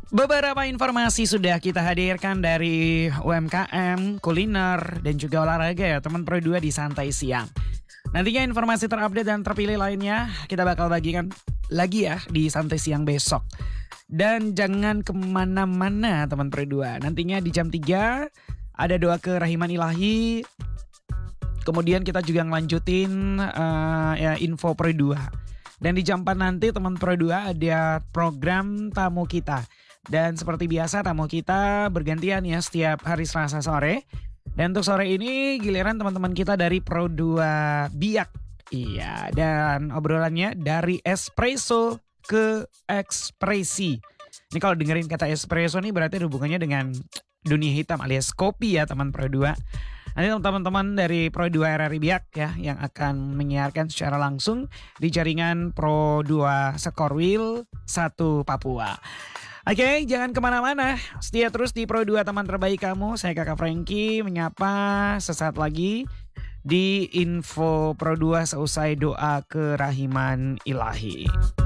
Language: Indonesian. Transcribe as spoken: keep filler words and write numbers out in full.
Beberapa informasi sudah kita hadirkan dari U M K M, kuliner, dan juga olahraga ya teman Pro dua di Santai Siang. Nantinya informasi terupdate dan terpilih lainnya kita bakal bagikan lagi ya di Santai Siang besok. Dan jangan kemana-mana teman Pro dua. Nantinya di jam tiga ada doa kerahiman ilahi. Kemudian kita juga ngelanjutin uh, ya info Pro dua. Dan di jam empat nanti teman Pro dua ada program tamu kita. Dan seperti biasa tamu kita bergantian ya setiap hari Selasa sore. Dan untuk sore ini giliran teman-teman kita dari Pro dua Biak. Iya, dan obrolannya dari espresso ke ekspresi. Ini kalau dengerin kata espresso nih berarti ada hubungannya dengan dunia hitam alias kopi ya teman Pro dua. Nanti teman-teman dari Pro dua R R I Biak ya yang akan menyiarkan secara langsung di jaringan Pro dua Skorwil satu Papua. Oke, jangan kemana-mana. Setia terus di Pro dua teman terbaik kamu. Saya Kakak Franky menyapa sesaat lagi di info Pro dua seusai doa kerahiman ilahi.